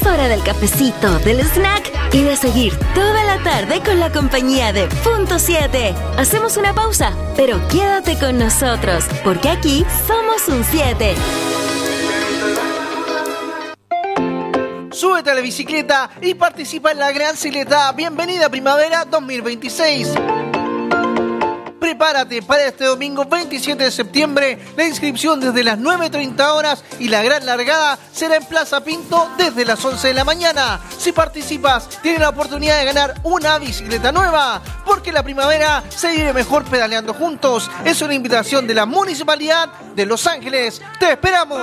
hora del cafecito, del snack y de seguir toda la tarde con la compañía de Punto 7. Hacemos una pausa, pero quédate con nosotros, porque aquí somos un 7. Súbete a la bicicleta y participa en la Gran Cileta Bienvenida Primavera 2026. Prepárate para este domingo 27 de septiembre. La inscripción desde las 9:30 horas y la gran largada será en Plaza Pinto desde las 11 de la mañana. Si participas, tienes la oportunidad de ganar una bicicleta nueva, porque la primavera se vive mejor pedaleando juntos. Es una invitación de la Municipalidad de Los Ángeles. ¡Te esperamos!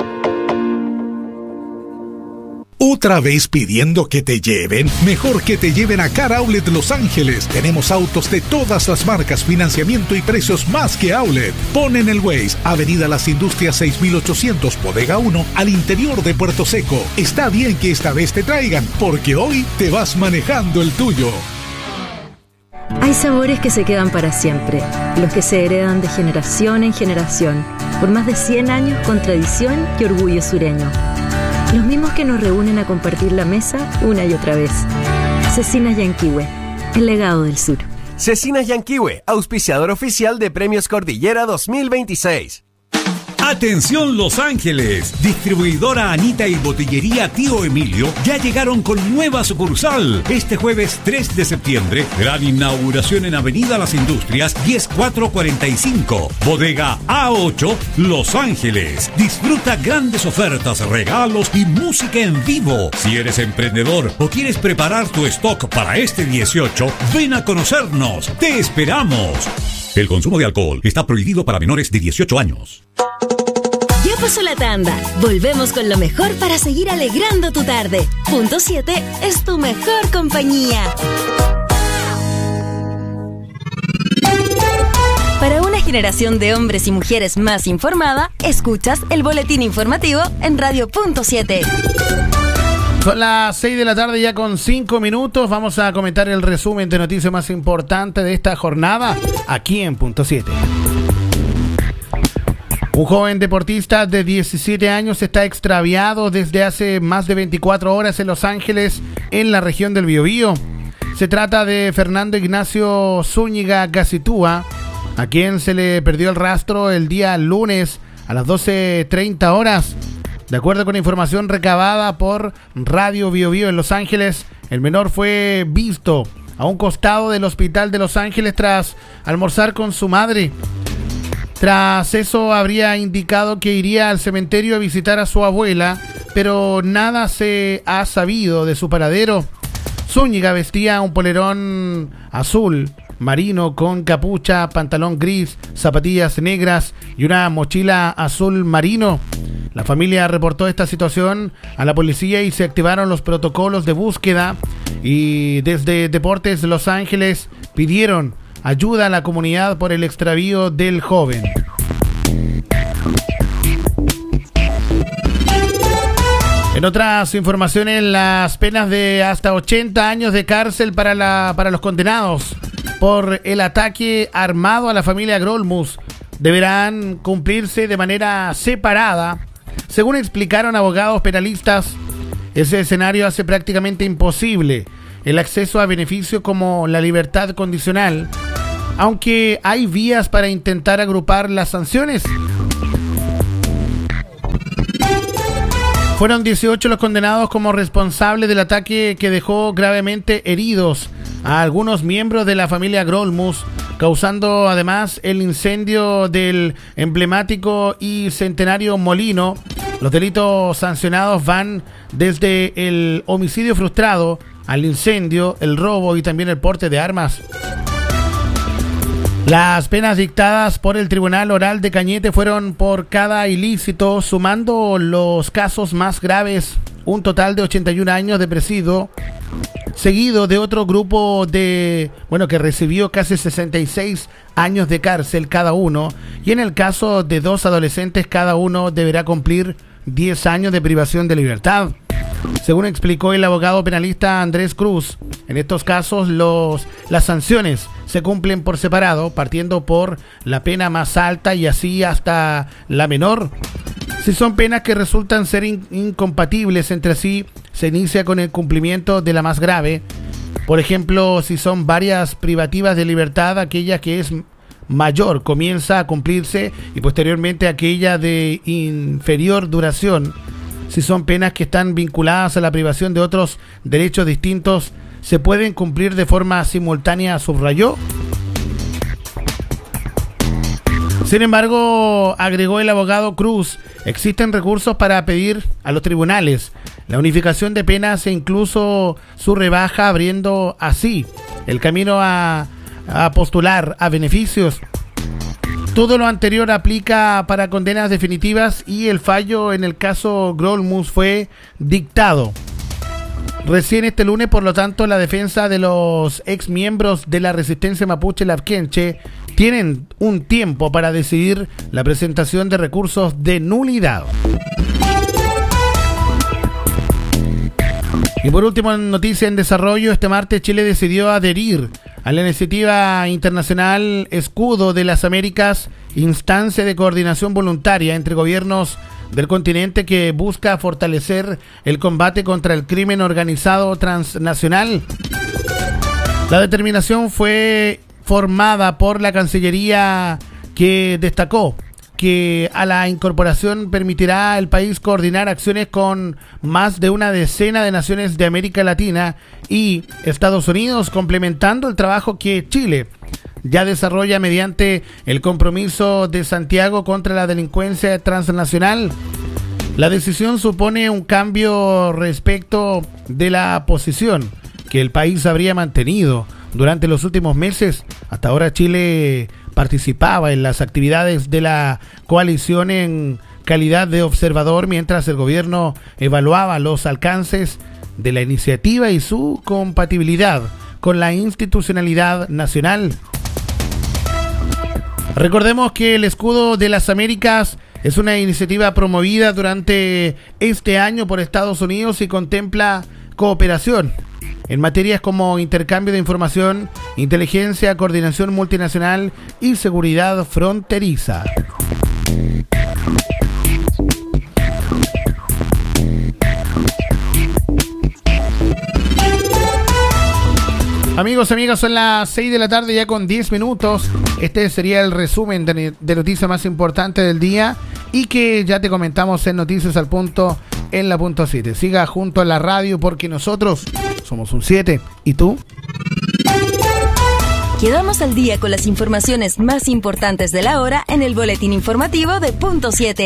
¿Otra vez pidiendo que te lleven? Mejor que te lleven a Car Outlet Los Ángeles. Tenemos autos de todas las marcas, financiamiento y precios más que Outlet. Pon en el Waze, Avenida Las Industrias 6800, Bodega 1, al interior de Puerto Seco. Está bien que esta vez te traigan, porque hoy te vas manejando el tuyo. Hay sabores que se quedan para siempre, los que se heredan de generación en generación, por más de 100 años con tradición y orgullo sureño. Los mismos que nos reúnen a compartir la mesa una y otra vez. Cecinas Yanquihue, el legado del sur. Cecinas Yanquihue, auspiciador oficial de Premios Cordillera 2026. Atención Los Ángeles, distribuidora Anita y botillería Tío Emilio ya llegaron con nueva sucursal. Este jueves 3 de septiembre, gran inauguración en Avenida Las Industrias 10445, Bodega A8, Los Ángeles. Disfruta grandes ofertas, regalos y música en vivo. Si eres emprendedor o quieres preparar tu stock para este 18, ven a conocernos. ¡Te esperamos! El consumo de alcohol está prohibido para menores de 18 años. Ya pasó la tanda. Volvemos con lo mejor para seguir alegrando tu tarde. Punto 7 es tu mejor compañía. Para una generación de hombres y mujeres más informada, escuchas el boletín informativo en Radio Punto 7. Son las 6 de la tarde ya con 5 minutos. Vamos a comentar el resumen de noticias más importantes de esta jornada aquí en Punto 7. Un joven deportista de 17 años está extraviado desde hace más de 24 horas en Los Ángeles, en la región del Biobío. Se trata de Fernando Ignacio Zúñiga Gacitúa, a quien se le perdió el rastro el día lunes a las 12:30 horas. De acuerdo con información recabada por Radio Biobío en Los Ángeles, el menor fue visto a un costado del hospital de Los Ángeles tras almorzar con su madre. Tras eso habría indicado que iría al cementerio a visitar a su abuela, pero nada se ha sabido de su paradero. Zúñiga vestía un polerón azul marino con capucha, pantalón gris, zapatillas negras y una mochila azul marino. La familia reportó esta situación a la policía y se activaron los protocolos de búsqueda, y desde Deportes Los Ángeles pidieron ayuda a la comunidad por el extravío del joven. En otras informaciones, las penas de hasta 80 años de cárcel para los condenados por el ataque armado a la familia Grolmus deberán cumplirse de manera separada. Según explicaron abogados penalistas, ese escenario hace prácticamente imposible el acceso a beneficios como la libertad condicional, aunque hay vías para intentar agrupar las sanciones. Fueron 18 los condenados como responsables del ataque que dejó gravemente heridos a algunos miembros de la familia Grolmus, causando además el incendio del emblemático y centenario molino. Los delitos sancionados van desde el homicidio frustrado al incendio, el robo y también el porte de armas. Las penas dictadas por el Tribunal Oral de Cañete fueron por cada ilícito, sumando los casos más graves, un total de 81 años de presidio, seguido de otro grupo que recibió casi 66 años de cárcel cada uno, y en el caso de dos adolescentes, cada uno deberá cumplir 10 años de privación de libertad. Según explicó el abogado penalista Andrés Cruz, en estos casos las sanciones se cumplen por separado, partiendo por la pena más alta y así hasta la menor. Si son penas que resultan ser incompatibles entre sí, se inicia con el cumplimiento de la más grave. Por ejemplo, si son varias privativas de libertad, aquella que es mayor comienza a cumplirse y posteriormente aquella de inferior duración. Si son penas que están vinculadas a la privación de otros derechos distintos, se pueden cumplir de forma simultánea, subrayó. Sin embargo, agregó el abogado Cruz, existen recursos para pedir a los tribunales la unificación de penas e incluso su rebaja, abriendo así el camino a postular a beneficios. Todo lo anterior aplica para condenas definitivas y el fallo en el caso Grolmus fue dictado recién este lunes. Por lo tanto, la defensa de los ex miembros de la resistencia mapuche Lafkenche tienen un tiempo para decidir la presentación de recursos de nulidad. Y por último, en noticia en desarrollo, este martes Chile decidió adherir a la iniciativa internacional Escudo de las Américas, instancia de coordinación voluntaria entre gobiernos del continente que busca fortalecer el combate contra el crimen organizado transnacional. La determinación fue formada por la Cancillería, que destacó que a la incorporación permitirá al país coordinar acciones con más de una decena de naciones de América Latina y Estados Unidos, complementando el trabajo que Chile ya desarrolla mediante el compromiso de Santiago contra la delincuencia transnacional. La decisión supone un cambio respecto de la posición que el país habría mantenido durante los últimos meses. Hasta ahora Chile participaba en las actividades de la coalición en calidad de observador, mientras el gobierno evaluaba los alcances de la iniciativa y su compatibilidad con la institucionalidad nacional. Recordemos que el Escudo de las Américas es una iniciativa promovida durante este año por Estados Unidos y contempla cooperación en materias como intercambio de información, inteligencia, coordinación multinacional y seguridad fronteriza. Amigos, amigas, son las 6 de la tarde ya con 10 minutos. Este sería el resumen de noticias más importantes del día y que ya te comentamos en Noticias al Punto en la punto 7. Siga junto a la radio porque nosotros somos un 7. ¿Y tú? Quedamos al día con las informaciones más importantes de la hora en el boletín informativo de Punto 7.